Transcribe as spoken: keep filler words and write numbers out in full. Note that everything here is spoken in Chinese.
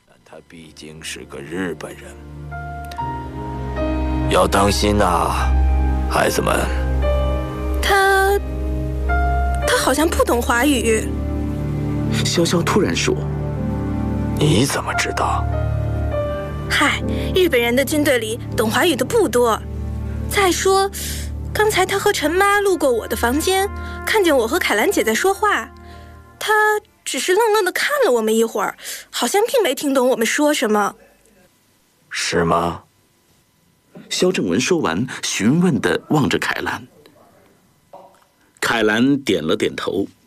他毕竟是个日本人，要当心呐，孩子们。 他他好像不懂华语。 潇潇突然说：“ 你怎么知道？” 嗨，日本人的军队里懂华语的不多。再说，刚才他和陈妈路过我的房间，看见我和凯兰姐在说话，他只是愣愣地看了我们一会儿，好像并没听懂我们说什么。 是吗？ 萧正文说完，询问地望着凯兰。凯兰点了点头。